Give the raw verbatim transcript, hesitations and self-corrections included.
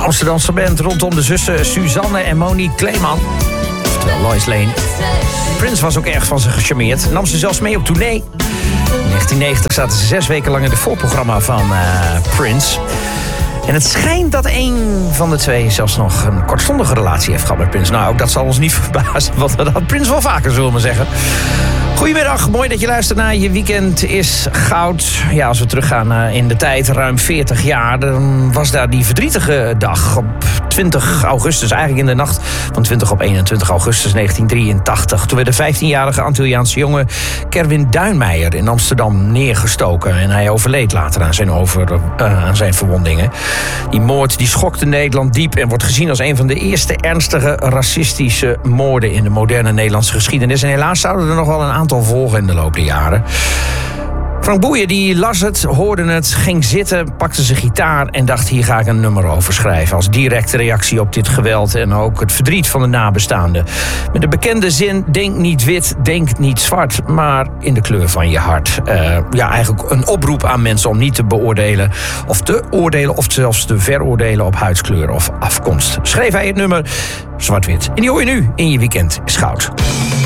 Amsterdamse band rondom de zussen Suzanne en Monique Kleeman. Oftewel Lois Lane. Prince was ook erg van ze gecharmeerd. Nam ze zelfs mee op tournee. In negentien negentig zaten ze zes weken lang in het voorprogramma van uh, Prince. En het schijnt dat een van de twee zelfs nog een kortstondige relatie heeft gehad met Prince. Nou, ook dat zal ons niet verbazen, want dat had Prince wel vaker, zullen we maar zeggen. Goedemiddag, mooi dat je luistert naar Je Weekend is Goud. Ja, als we teruggaan in de tijd, ruim veertig jaar... dan was daar die verdrietige dag op twintig augustus... eigenlijk in de nacht van twintig op eenentwintig augustus negentien drieëntachtig... toen werd de vijftienjarige Antilliaanse jongen Kerwin Duinmeijer in Amsterdam neergestoken. En hij overleed later aan zijn, over, uh, aan zijn verwondingen. Die moord die schokte Nederland diep... en wordt gezien als een van de eerste ernstige racistische moorden... in de moderne Nederlandse geschiedenis. En helaas zouden er nog wel een aantal volgen in de loop der jaren. Frank Boeien die las het, hoorde het, ging zitten, pakte zijn gitaar... en dacht, hier ga ik een nummer over schrijven... als directe reactie op dit geweld en ook het verdriet van de nabestaanden. Met de bekende zin, denk niet wit, denk niet zwart... maar in de kleur van je hart. Uh, ja, eigenlijk een oproep aan mensen om niet te beoordelen... of te oordelen of zelfs te veroordelen op huidskleur of afkomst. Schreef hij het nummer Zwart-Wit. En die hoor je nu in Je Weekend is Goud.